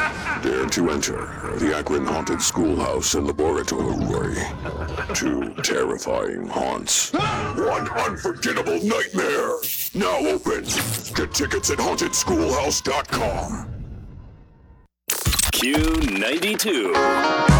Dare to enter the Akron Haunted Schoolhouse and Laboratory. 2 terrifying haunts. 1 unforgettable nightmare. Now open. Get tickets at hauntedschoolhouse.com. Q92.